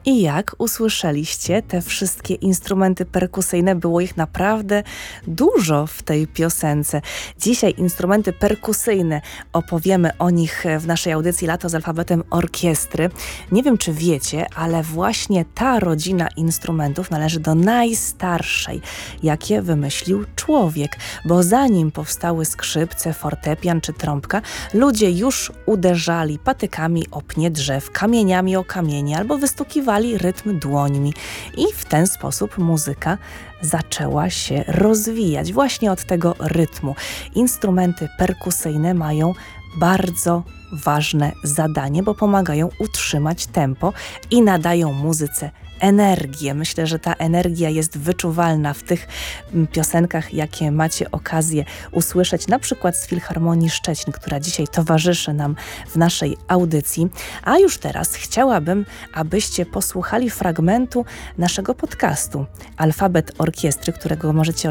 I jak usłyszeliście, te wszystkie instrumenty perkusyjne, było ich naprawdę dużo w tej piosence. Dzisiaj instrumenty perkusyjne, opowiemy o nich w naszej audycji Lato z alfabetem orkiestry. Nie wiem, czy wiecie, ale właśnie ta rodzina instrumentów należy do najstarszej, jakie wymyślił człowiek, bo zanim powstały skrzypce, fortepian czy trąbka, ludzie już uderzali patykami o pnie drzew, kamieniami o kamienie albo wystukiwali rytm dłońmi i w ten sposób muzyka zaczęła się rozwijać właśnie od tego rytmu. Instrumenty perkusyjne mają bardzo ważne zadanie, bo pomagają utrzymać tempo i nadają muzyce energię. Myślę, że ta energia jest wyczuwalna w tych piosenkach, jakie macie okazję usłyszeć, na przykład z Filharmonii Szczecin, która dzisiaj towarzyszy nam w naszej audycji. A już teraz chciałabym, abyście posłuchali fragmentu naszego podcastu Alfabet Orkiestry, który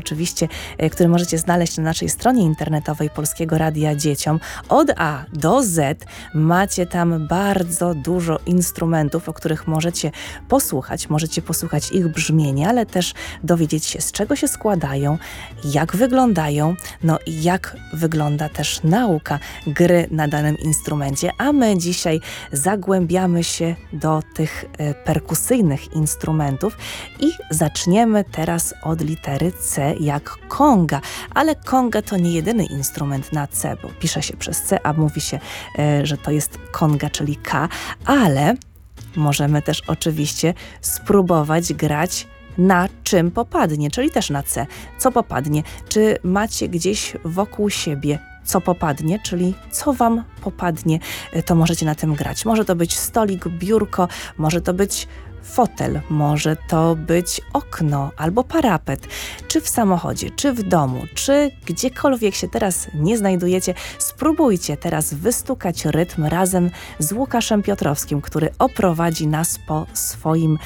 możecie znaleźć na naszej stronie internetowej Polskiego Radia Dzieciom. Od A do Z macie tam bardzo dużo instrumentów, o których możecie posłuchać ich brzmienia, ale też dowiedzieć się, z czego się składają, jak wyglądają, no i jak wygląda też nauka gry na danym instrumencie. A my dzisiaj zagłębiamy się do tych perkusyjnych instrumentów i zaczniemy teraz od litery C jak konga. Ale konga to nie jedyny instrument na C, bo pisze się przez C, a mówi się, że to jest konga, czyli K, ale możemy też oczywiście spróbować grać na czym popadnie, czyli też na C. Co popadnie? Czy macie gdzieś wokół siebie co popadnie, czyli co wam popadnie, to możecie na tym grać. Może to być stolik, biurko, może to być fotel, może to być okno albo parapet, czy w samochodzie, czy w domu, czy gdziekolwiek się teraz nie znajdujecie, spróbujcie teraz wystukać rytm razem z Łukaszem Piotrowskim, który oprowadzi nas po swoim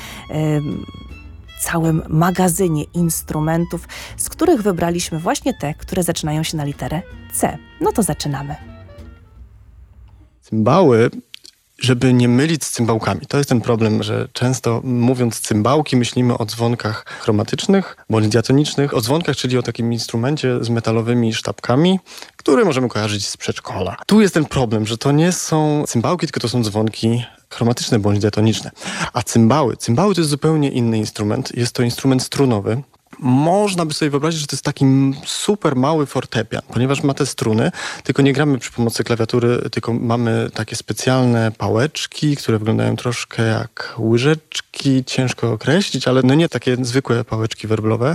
całym magazynie instrumentów, z których wybraliśmy właśnie te, które zaczynają się na literę C. No to zaczynamy. Cymbały, żeby nie mylić z cymbałkami. To jest ten problem, że często mówiąc cymbałki myślimy o dzwonkach chromatycznych bądź diatonicznych, o dzwonkach, czyli o takim instrumencie z metalowymi sztabkami, który możemy kojarzyć z przedszkola. Tu jest ten problem, że to nie są cymbałki, tylko to są dzwonki chromatyczne bądź diatoniczne. A cymbały to jest zupełnie inny instrument. Jest to instrument strunowy. Można by sobie wyobrazić, że to jest taki super mały fortepian, ponieważ ma te struny, tylko nie gramy przy pomocy klawiatury, tylko mamy takie specjalne pałeczki, które wyglądają troszkę jak łyżeczki, ciężko określić, ale no nie takie zwykłe pałeczki werblowe.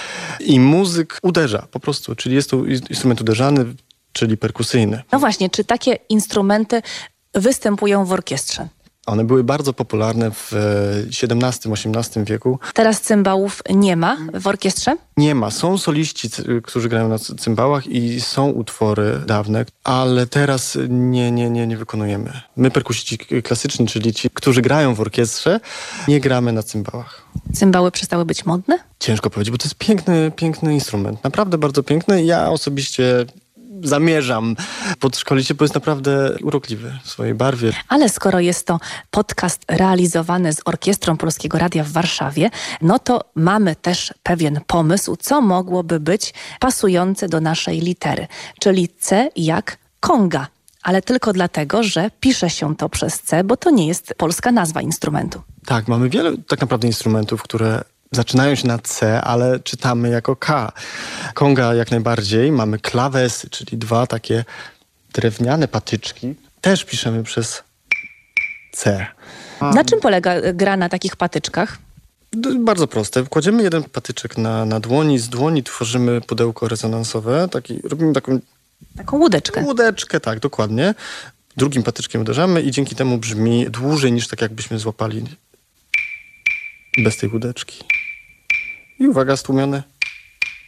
I muzyk uderza po prostu, czyli jest to instrument uderzany, czyli perkusyjny. No właśnie, czy takie instrumenty występują w orkiestrze? One były bardzo popularne w XVII-XVIII wieku. Teraz cymbałów nie ma w orkiestrze? Nie ma. Są soliści, którzy grają na cymbałach i są utwory dawne, ale teraz nie wykonujemy. My perkusiści klasyczni, czyli ci, którzy grają w orkiestrze, nie gramy na cymbałach. Cymbały przestały być modne? Ciężko powiedzieć, bo to jest piękny instrument. Naprawdę bardzo piękny. Ja osobiście zamierzam podszkolić się, bo jest naprawdę urokliwy w swojej barwie. Ale skoro jest to podcast realizowany z Orkiestrą Polskiego Radia w Warszawie, no to mamy też pewien pomysł, co mogłoby być pasujące do naszej litery, czyli C jak konga. Ale tylko dlatego, że pisze się to przez C, bo to nie jest polska nazwa instrumentu. Tak, mamy wiele tak naprawdę instrumentów, które zaczynają się na C, ale czytamy jako K. Konga jak najbardziej. Mamy klawesy, czyli dwa takie drewniane patyczki. Też piszemy przez C. Na czym polega gra na takich patyczkach? Bardzo proste. Kładziemy jeden patyczek na dłoni. Z dłoni tworzymy pudełko rezonansowe. Robimy taką łódeczkę. Łódeczkę, tak, dokładnie. Drugim patyczkiem uderzamy i dzięki temu brzmi dłużej niż tak jakbyśmy złapali bez tej łódeczki. I uwaga, stłumione.